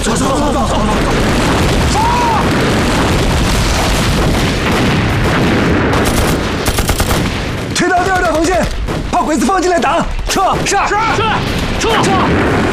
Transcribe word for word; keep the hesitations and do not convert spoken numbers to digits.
走走走走走走！杀！推到第二道防线，怕鬼子放进来打，撤！ 是是，撤撤！